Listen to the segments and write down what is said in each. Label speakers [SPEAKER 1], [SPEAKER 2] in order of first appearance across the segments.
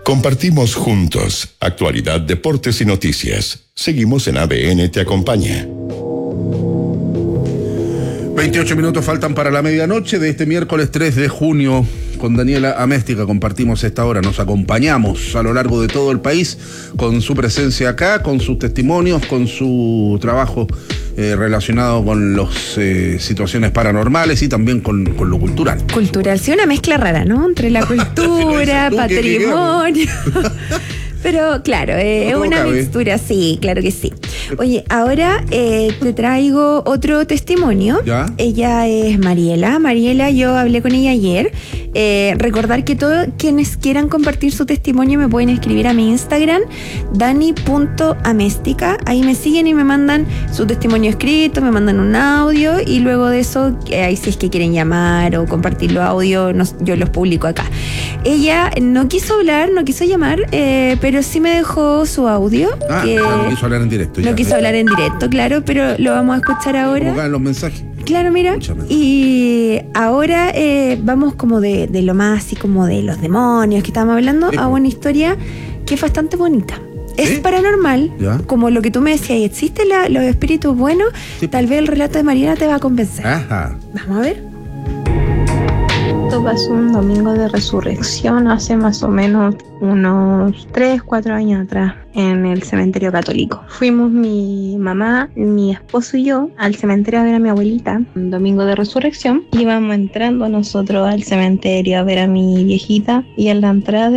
[SPEAKER 1] Compartimos juntos actualidad, deportes y noticias. Seguimos en ABN Te Acompaña.
[SPEAKER 2] 28 minutos faltan para la medianoche de este miércoles 3 de junio. Con Daniela Améstica compartimos esta hora, nos acompañamos a lo largo de todo el país con su presencia acá, con sus testimonios, con su trabajo relacionado con las situaciones paranormales y también con lo cultural.
[SPEAKER 3] Cultural, sí, una mezcla rara, ¿no? Entre la cultura, patrimonio. Pero claro, es una mixtura, sí, claro que sí. Oye, ahora te traigo otro testimonio.
[SPEAKER 2] ¿Ya?
[SPEAKER 3] Ella es Mariela. Mariela, yo hablé con ella ayer. Recordar que todos quienes quieran compartir su testimonio me pueden escribir a mi Instagram, dani.améstica. Ahí me siguen y me mandan su testimonio escrito, me mandan un audio y luego de eso, ahí si es que quieren llamar o compartir los audios, yo los publico acá. Ella no quiso hablar, no quiso llamar, pero sí me dejó su audio.
[SPEAKER 2] No quiso hablar en directo.
[SPEAKER 3] No quiso hablar en directo, claro, pero lo vamos a escuchar ahora.
[SPEAKER 2] Acá en los mensajes.
[SPEAKER 3] Claro, mira. Y ahora vamos como de lo más así como de los demonios que estábamos hablando a una historia que es bastante bonita. Es paranormal, ¿ya? Como lo que tú me decías, y existen los espíritus buenos, sí. Tal vez el relato de Mariela te va a convencer.
[SPEAKER 2] Ajá.
[SPEAKER 3] Vamos a ver.
[SPEAKER 4] Esto pasó un domingo de resurrección hace más o menos unos 3-4 años atrás en el cementerio católico. Fuimos mi mamá, mi esposo y yo al cementerio a ver a mi abuelita. Un domingo de resurrección íbamos entrando nosotros al cementerio a ver a mi viejita y en la entrada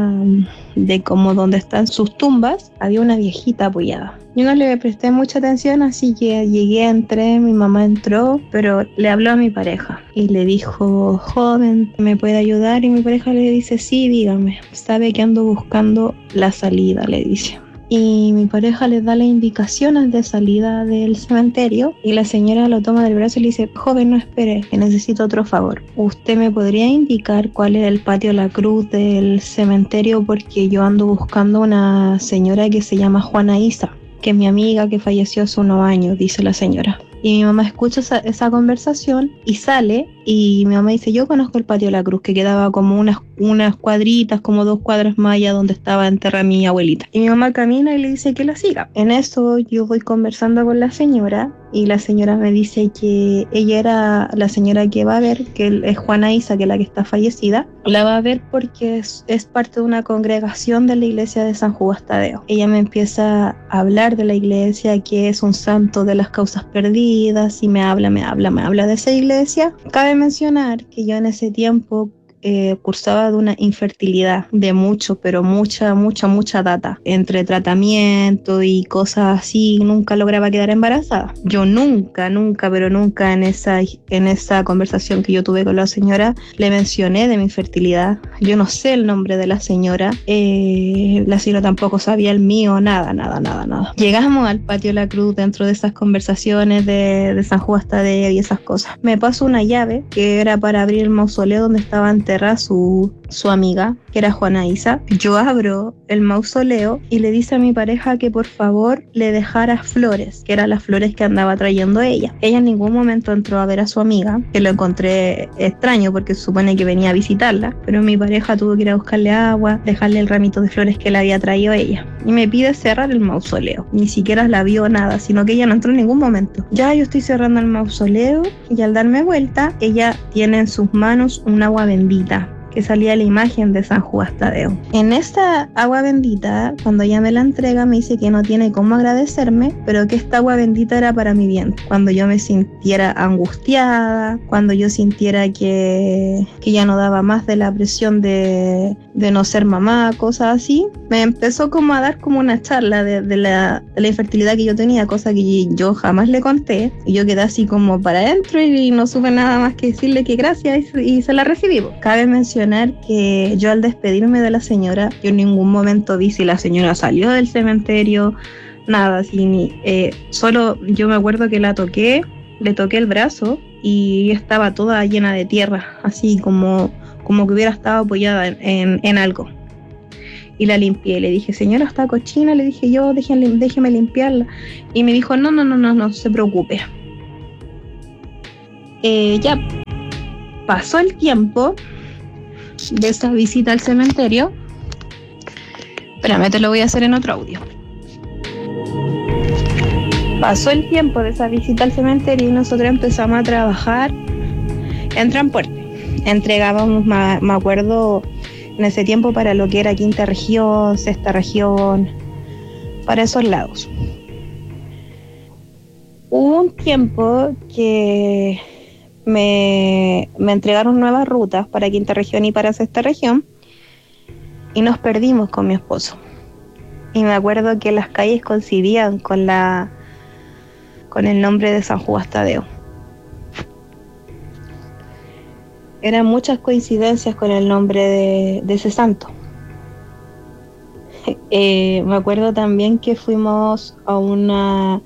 [SPEAKER 4] de como donde están sus tumbas había una viejita apoyada. Yo no le presté mucha atención, así que llegué, entré, mi mamá entró, pero le habló a mi pareja y le dijo: joven, ¿me puede ayudar? Y mi pareja le dice: sí, dígame, sabe que ando buscando la salida, le dice. Y mi pareja le da las indicaciones de salida del cementerio y la señora lo toma del brazo y le dice: joven, no espere, que necesito otro favor. ¿Usted me podría indicar cuál es el patio La Cruz del cementerio? Porque yo ando buscando una señora que se llama Juana Isa, que es mi amiga que falleció hace unos años, dice la señora. Y mi mamá escucha esa conversación y sale, y mi mamá dice: yo conozco el patio La Cruz, que quedaba como unas cuadritas, como 2 cuadras más allá donde estaba enterrada mi abuelita. Y mi mamá camina y le dice que la siga. En eso yo voy conversando con la señora y la señora me dice que ella era la señora que va a ver, que es Juana Isa, que es la que está fallecida. La va a ver porque es parte de una congregación de la iglesia de San Judas Tadeo. Ella me empieza a hablar de la iglesia, que es un santo de las causas perdidas, y me habla de esa iglesia. Cabe mencionar que yo en ese tiempo cursaba de una infertilidad de mucha data, entre tratamiento y cosas así. Nunca lograba quedar embarazada. Yo nunca en esa conversación que yo tuve con la señora le mencioné de mi infertilidad. Yo no sé el nombre de la señora, la señora tampoco sabía el mío, nada. Llegamos al patio La Cruz dentro de esas conversaciones de San Judas Tadeo y esas cosas. Me pasó una llave que era para abrir el mausoleo donde estaba enterrada su amiga, que era Juana Isa. Yo abro el mausoleo y le dice a mi pareja que por favor le dejara flores, que eran las flores que andaba trayendo ella. Ella en ningún momento entró a ver a su amiga, que lo encontré extraño porque se supone que venía a visitarla, pero mi pareja tuvo que ir a buscarle agua, dejarle el ramito de flores que le había traído ella, y me pide cerrar el mausoleo. Ni siquiera la vio nada, sino que ella no entró en ningún momento. Ya yo estoy cerrando el mausoleo y al darme vuelta, ella tiene en sus manos un agua bendita que salía la imagen de San Judas Tadeo. En esta agua bendita, cuando ella me la entrega, me dice que no tiene cómo agradecerme, pero que esta agua bendita era para mi bien. Cuando yo me sintiera angustiada, cuando yo sintiera que ya no daba más de la presión de no ser mamá, cosas así, me empezó como a dar como una charla de la infertilidad que yo tenía, cosa que yo jamás le conté, y yo quedé así como para adentro y no supe nada más que decirle que gracias, y se la recibí. Cabe mencionar que yo, al despedirme de la señora, yo en ningún momento vi si la señora salió del cementerio, nada, solo yo me acuerdo que le toqué el brazo y estaba toda llena de tierra, así como que hubiera estado apoyada en algo. Y la limpié, le dije: señora, está cochina, le dije yo, déjeme limpiarla. Y me dijo: no se preocupe. Ya pasó el tiempo de esa visita al cementerio Espérame, te lo voy a hacer en otro audio. Pasó el tiempo de esa visita al cementerio y nosotros empezamos a trabajar en transporte. Entregábamos, me acuerdo, en ese tiempo para lo que era quinta región, sexta región, para esos lados. Hubo un tiempo que me entregaron nuevas rutas para quinta región y para sexta región y nos perdimos con mi esposo. Y me acuerdo que las calles coincidían con el nombre de San Judas Tadeo. Eran muchas coincidencias con el nombre de ese santo. Me acuerdo también que fuimos a una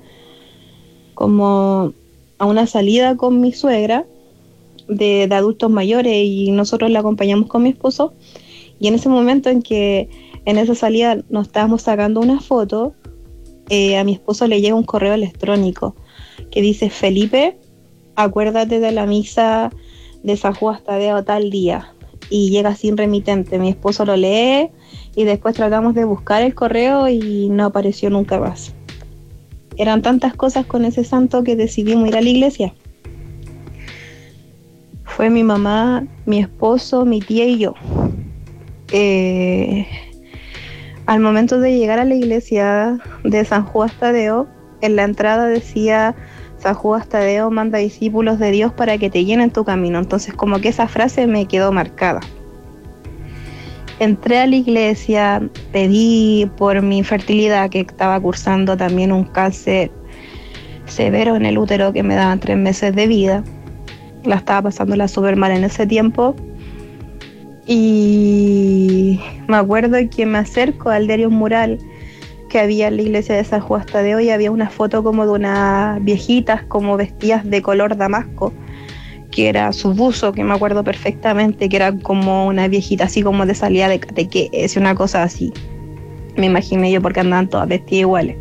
[SPEAKER 4] salida con mi suegra de adultos mayores y nosotros la acompañamos con mi esposo, y en ese momento en esa salida nos estábamos sacando una foto, a mi esposo le llega un correo electrónico que dice: Felipe, acuérdate de la misa de San Judas Tadeo tal día, y llega sin remitente. Mi esposo lo lee y después tratamos de buscar el correo y no apareció nunca más. Eran tantas cosas con ese santo que decidimos ir a la iglesia. Fue mi mamá, mi esposo, mi tía y yo. Al momento de llegar a la iglesia de San Judas Tadeo, en la entrada decía: San Judas Tadeo manda discípulos de Dios para que te llenen tu camino. Entonces como que esa frase me quedó marcada. Entré a la iglesia, pedí por mi infertilidad, que estaba cursando también un cáncer severo en el útero que me daban 3 meses de vida. La estaba pasándola súper mal en ese tiempo. Y me acuerdo que me acerco al diario mural que había en la iglesia de San Judas Tadeo y había una foto como de unas viejitas como vestidas de color damasco, que era su buzo, que me acuerdo perfectamente, que era como una viejita así como de salida de catequesis, una cosa así. Me imaginé yo porque andaban todas vestidas iguales.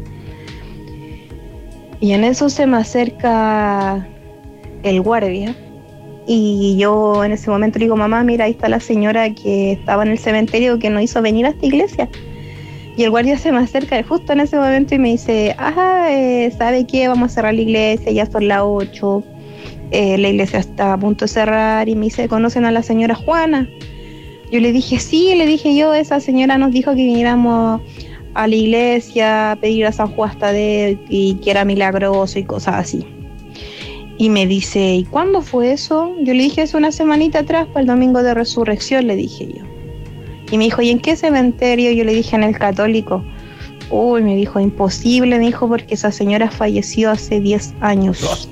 [SPEAKER 4] Y en eso se me acerca el guardia y yo en ese momento le digo: mamá, mira, ahí está la señora que estaba en el cementerio que nos hizo venir a esta iglesia. Y el guardia se me acerca justo en ese momento y me dice: ¿sabe qué? Vamos a cerrar la iglesia, ya son las 8. La iglesia está a punto de cerrar. Y me dice: ¿conocen a la señora Juana? Yo le dije: sí, le dije yo, esa señora nos dijo que viniéramos a la iglesia a pedir a San Judas Tadeo y que era milagroso y cosas así. Y me dice: ¿y cuándo fue eso? Yo le dije: hace una semanita atrás, para el domingo de resurrección, le dije yo. Y me dijo: ¿y en qué cementerio? Yo le dije: en el católico. Uy, me dijo: imposible, me dijo, porque esa señora falleció hace 10 años.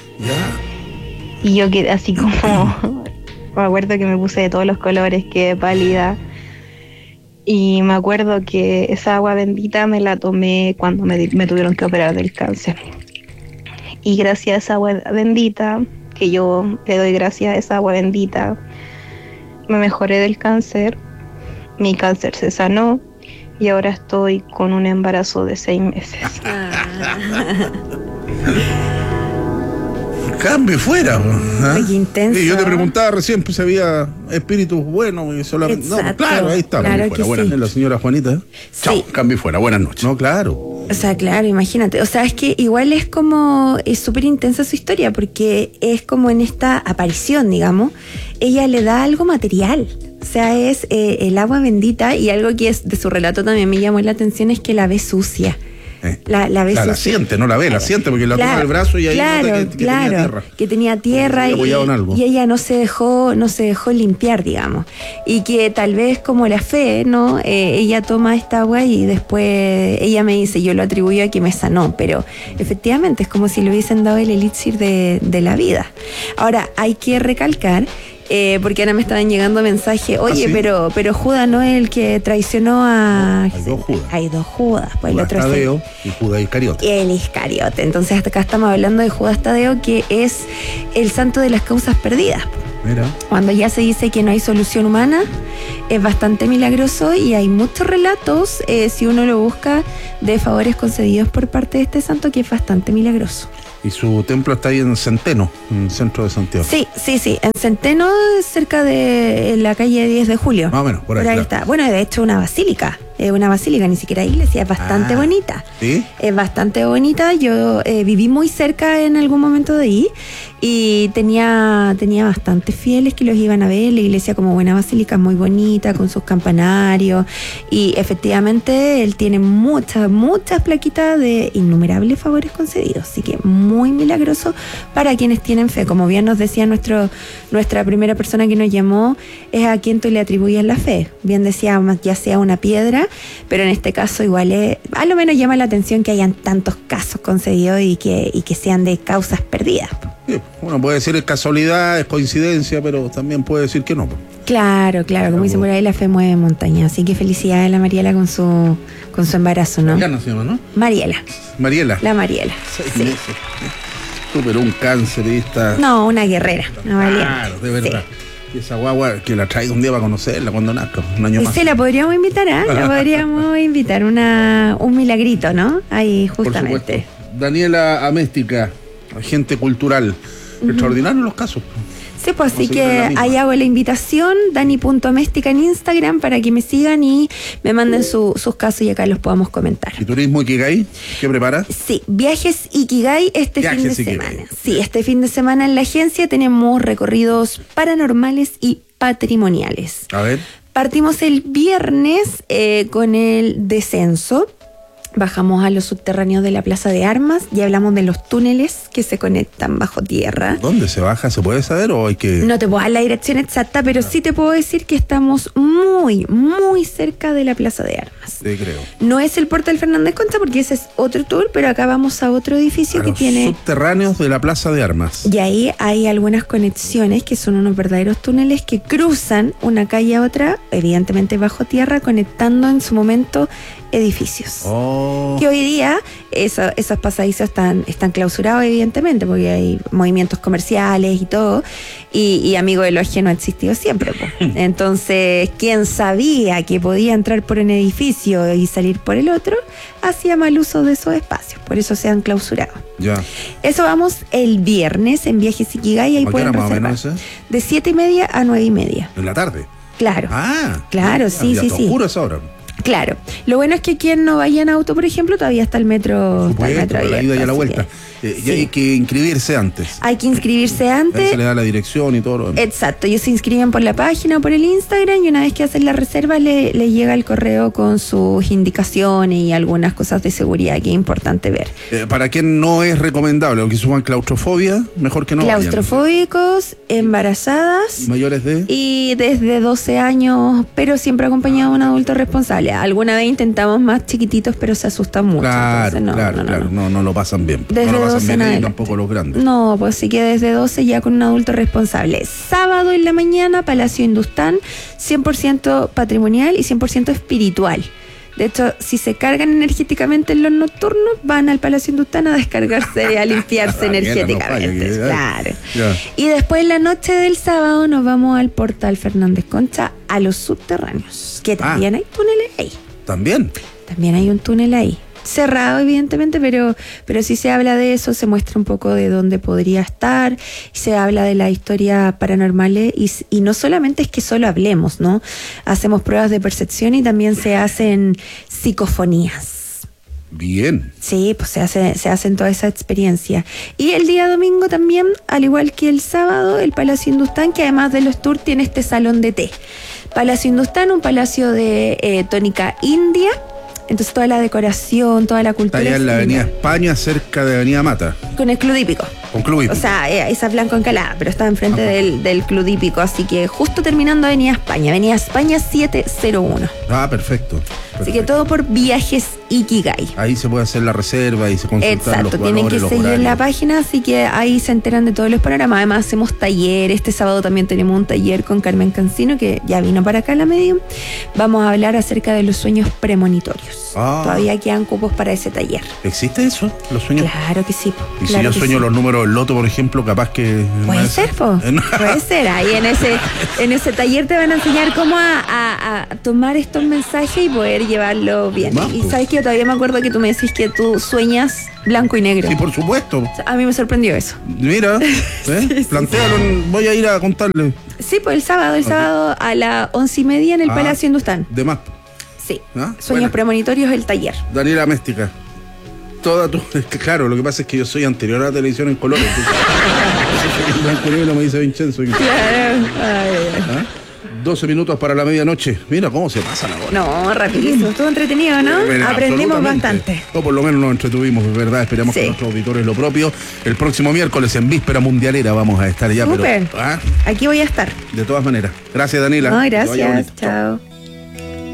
[SPEAKER 4] Y yo quedé así como... me acuerdo que me puse de todos los colores, quedé pálida. Y me acuerdo que esa agua bendita me la tomé cuando me tuvieron que operar del cáncer. Y gracias a esa agua bendita, que yo le doy gracias a esa agua bendita, me mejoré del cáncer. Mi cáncer se sanó y ahora estoy con un embarazo de 6 meses.
[SPEAKER 2] Cambio fuera.
[SPEAKER 3] Qué intenso.
[SPEAKER 2] Sí, yo te preguntaba recién pues, si había espíritus buenos y solamente.
[SPEAKER 3] Exacto.
[SPEAKER 2] No, claro, ahí está.
[SPEAKER 3] Claro
[SPEAKER 2] Buenas
[SPEAKER 3] sí.
[SPEAKER 2] noches, la señora Juanita.
[SPEAKER 3] Sí.
[SPEAKER 2] Chao, cambio fuera. Buenas noches. No, claro.
[SPEAKER 3] O sea, claro, imagínate. O sea, es que igual es como, es súper intensa su historia, porque es como en esta aparición, digamos, ella le da algo material. O sea, es el agua bendita, y algo que es de su relato también me llamó la atención es que la ve sucia. La ve sucia.
[SPEAKER 2] La siente, no la ve, la siente, porque la toma el brazo y ahí nota que tenía tierra.
[SPEAKER 3] Que tenía tierra y ella no se dejó limpiar, digamos. Y que tal vez como la fe, ¿no? Ella toma esta agua y después ella me dice, yo lo atribuyo a que me sanó, pero efectivamente es como si le hubiesen dado el elixir de la vida. Ahora, hay que recalcar, porque ahora me estaban llegando mensajes, oye, ¿sí? pero Judas no es el que traicionó a...
[SPEAKER 2] Hay 2 Judas.
[SPEAKER 3] Hay 2 Judas. Pues
[SPEAKER 2] Judas
[SPEAKER 3] el otro
[SPEAKER 2] Tadeo y Judas Iscariote.
[SPEAKER 3] El Iscariote. Entonces hasta acá estamos hablando de Judas Tadeo, que es el santo de las causas perdidas.
[SPEAKER 2] Mira.
[SPEAKER 3] Cuando ya se dice que no hay solución humana, es bastante milagroso y hay muchos relatos, si uno lo busca, de favores concedidos por parte de este santo, que es bastante milagroso.
[SPEAKER 2] Y su templo está ahí en Centeno, en el centro de Santiago.
[SPEAKER 3] Sí, en Centeno, cerca de la calle 10 de Julio.
[SPEAKER 2] Más o menos, por ahí
[SPEAKER 3] claro. Está. Bueno, de hecho una basílica. Es una basílica, ni siquiera iglesia, es bastante bonita.
[SPEAKER 2] ¿Sí?
[SPEAKER 3] Es bastante bonita. Yo viví muy cerca en algún momento de ahí y tenía bastantes fieles que los iban a ver. La iglesia, como buena basílica, muy bonita, con sus campanarios, y efectivamente él tiene muchas plaquitas de innumerables favores concedidos, así que muy milagroso para quienes tienen fe. Como bien nos decía nuestra primera persona que nos llamó, es a quien tú le atribuyes la fe. Bien decía, ya sea una piedra, pero en este caso igual a lo menos llama la atención que hayan tantos casos concedidos y que sean de causas perdidas.
[SPEAKER 2] Sí, uno puede decir es casualidad, es coincidencia, pero también puede decir que no.
[SPEAKER 3] Claro, como dicen por ahí, la fe mueve montañas. Así que felicidades a la Mariela con su embarazo, ¿no?
[SPEAKER 2] Mariana se llama, ¿no?
[SPEAKER 3] Mariela.
[SPEAKER 2] La
[SPEAKER 3] Mariela.
[SPEAKER 2] 6 meses. Superó un cáncer y está...
[SPEAKER 3] No, una guerrera, una valiente.
[SPEAKER 2] Claro, de verdad. Sí. Y esa guagua, que la traiga un día para conocerla cuando nazca, un año más.
[SPEAKER 3] Sí, la podríamos invitar, ¿eh? La podríamos invitar, un milagrito, ¿no? Ahí, justamente.
[SPEAKER 2] Daniela Améstica, agente cultural. Extraordinario los casos.
[SPEAKER 3] Sí, pues así que ahí hago la invitación, Dani.Améstica en Instagram, para que me sigan y me manden sus casos y acá los podamos comentar.
[SPEAKER 2] ¿Y turismo Ikigai? ¿Qué preparas?
[SPEAKER 3] Sí, viajes Ikigai fin de semana. Sí, este fin de semana en la agencia tenemos recorridos paranormales y patrimoniales.
[SPEAKER 2] A ver.
[SPEAKER 3] Partimos el viernes con el descenso. Bajamos a los subterráneos de la Plaza de Armas y hablamos de los túneles que se conectan bajo tierra.
[SPEAKER 2] ¿Dónde se baja? ¿Se puede saber o hay que...?
[SPEAKER 3] No te puedo dar la dirección exacta, pero sí te puedo decir que estamos muy cerca de la Plaza de Armas.
[SPEAKER 2] Sí, creo.
[SPEAKER 3] No es el Portal Fernández Concha porque ese es otro tour, pero acá vamos a otro edificio que tiene...
[SPEAKER 2] subterráneos de la Plaza de Armas.
[SPEAKER 3] Y ahí hay algunas conexiones que son unos verdaderos túneles que cruzan una calle a otra, evidentemente bajo tierra, conectando en su momento edificios. Que hoy día esos pasadizos están clausurados, evidentemente, porque hay movimientos comerciales y todo, y amigo de lo ajeno ha existido siempre, po. Entonces, quien sabía que podía entrar por un edificio y salir por el otro, hacía mal uso de esos espacios, por eso se han clausurado.
[SPEAKER 2] Ya.
[SPEAKER 3] Eso vamos el viernes en Viajes Ikigai, ahí pueden reservar. De 7:30 a 9:30.
[SPEAKER 2] ¿En la tarde?
[SPEAKER 3] Claro. Claro, sí.
[SPEAKER 2] Está oscuro esa hora.
[SPEAKER 3] Claro. Lo bueno es que quien no vaya en auto, por ejemplo, todavía está el metro.
[SPEAKER 2] Supuesto,
[SPEAKER 3] está el metro
[SPEAKER 2] la ida y a la vuelta. Y hay que inscribirse antes.
[SPEAKER 3] Hay que inscribirse antes.
[SPEAKER 2] Ahí se le da la dirección y todo lo demás.
[SPEAKER 3] Exacto. Ellos se inscriben por la página o por el Instagram y una vez que hacen la reserva le llega el correo con sus indicaciones y algunas cosas de seguridad que es importante ver.
[SPEAKER 2] Para quien no es recomendable, o que suban claustrofobia, mejor que no
[SPEAKER 3] claustrofóbicos, embarazadas.
[SPEAKER 2] ¿Mayores de?
[SPEAKER 3] Y desde 12 años, pero siempre acompañado de un adulto responsable. Alguna vez intentamos más chiquititos, pero se asustan mucho.
[SPEAKER 2] Claro, no lo pasan bien.
[SPEAKER 3] Desde
[SPEAKER 2] no lo pasan bien
[SPEAKER 3] y
[SPEAKER 2] tampoco los grandes.
[SPEAKER 3] No, pues sí que desde 12 ya con un adulto responsable. Sábado en la mañana, Palacio Hindustán, 100% patrimonial y 100% espiritual. De hecho, si se cargan energéticamente en los nocturnos, van al Palacio Hindustán a descargarse, a limpiarse energéticamente. Claro. Yeah. Y después en la noche del sábado nos vamos al Portal Fernández Concha, a los subterráneos, que también hay túneles ahí.
[SPEAKER 2] ¿También?
[SPEAKER 3] También hay un túnel ahí. Cerrado, evidentemente, pero sí se habla de eso, se muestra un poco de dónde podría estar, y se habla de la historia paranormales, y no solamente es que solo hablemos, ¿no? Hacemos pruebas de percepción y también se hacen psicofonías.
[SPEAKER 2] Bien.
[SPEAKER 3] Sí, pues se hacen toda esa experiencia. Y el día domingo también, al igual que el sábado, el Palacio Hindustán, que además de los tours tiene este salón de té. Palacio Hindustán, un palacio de tónica india. Entonces toda la decoración, toda la cultura.
[SPEAKER 2] Está allá en la Avenida España, cerca de Avenida Mata.
[SPEAKER 3] Con el Club Hípico.
[SPEAKER 2] Con Club Hípico.
[SPEAKER 3] O sea, esa Blanco Encalada, pero está enfrente del Club Hípico. Así que justo terminando Avenida España 701.
[SPEAKER 2] Perfecto.
[SPEAKER 3] Así que todo por Viajes Ikigai.
[SPEAKER 2] Ahí se puede hacer la reserva y se consultan los valores,
[SPEAKER 3] tienen que seguir en la página, así que ahí se enteran de todos los panoramas. Además hacemos taller, este sábado también tenemos un taller con Carmen Cancino, que ya vino para acá a la Medium. Vamos a hablar acerca de los sueños premonitorios. Todavía quedan cupos para ese taller.
[SPEAKER 2] ¿Existe eso? ¿Los sueños?
[SPEAKER 3] Claro que sí.
[SPEAKER 2] Y si yo sueño los números del loto, por ejemplo, capaz que...
[SPEAKER 3] Puede ser, puede ser. Ahí en ese taller te van a enseñar cómo a tomar estos mensajes y poder llevarlo bien. Y sabes que yo todavía me acuerdo que tú me decís que tú sueñas blanco y negro.
[SPEAKER 2] Sí, por supuesto.
[SPEAKER 3] O sea, a mí me sorprendió eso.
[SPEAKER 2] Mira, plantéalo, voy a ir a contarle.
[SPEAKER 3] Sí, pues el sábado a las 11:30 en el Palacio Hindustán.
[SPEAKER 2] De más.
[SPEAKER 3] Sí. Sueños premonitorios, el taller.
[SPEAKER 2] Daniela Améstica. Claro, lo que pasa es que yo soy anterior a la televisión en colores. Blanco y negro me dice Vincenzo.
[SPEAKER 3] Claro.
[SPEAKER 2] 12 minutos para la medianoche. Mira cómo se pasa la hora.
[SPEAKER 3] No, rapidísimo. Estuvo entretenido, ¿no? Aprendimos bastante.
[SPEAKER 2] O por lo menos nos entretuvimos, es verdad. Esperamos que nuestros auditores lo propio. El próximo miércoles, en víspera mundialera, vamos a estar ya.
[SPEAKER 3] Súper. Aquí voy a estar.
[SPEAKER 2] De todas maneras. Gracias, Daniela.
[SPEAKER 3] No, gracias. Chao.